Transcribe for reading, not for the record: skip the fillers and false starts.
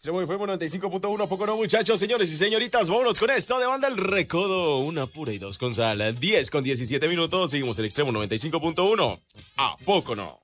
Extremo FM 95.1, poco no, muchachos, señores y señoritas, vámonos con esto de Banda El Recodo, una pura y dos con sal, 10 con 17 minutos, seguimos el Extremo 95.1, ¿a poco no?